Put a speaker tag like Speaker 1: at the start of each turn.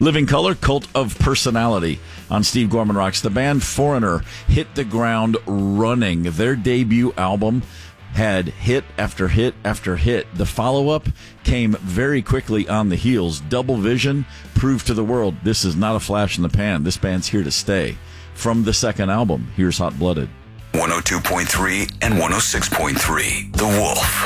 Speaker 1: Living Colour, Cult of Personality on Steve Gorman Rocks. The band Foreigner hit the ground running. Their debut album had hit after hit after hit. The follow-up came very quickly on the heels. Double Vision proved to the world this is not a flash in the pan. This band's here to stay. From the second album, here's Hot Blooded.
Speaker 2: 102.3 and 106.3, The Wolf.